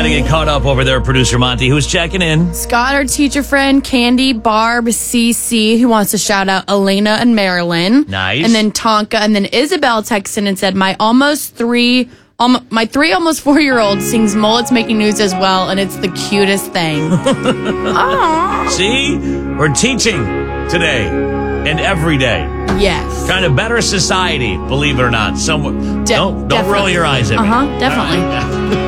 got to get caught up over there, producer Monty. Who's checking in? Scott, our teacher friend, Candy, Barb, CC, who wants to shout out Elena and Marilyn. Nice. And then Tonka, and then Isabel texted in and said, my 3 almost 4-year-old sings Mullets Making News as well, and it's the cutest thing. See? We're teaching today and every day. Yes. Kind of better society, believe it or not. Don't roll Definitely. your eyes at me. Definitely. All right.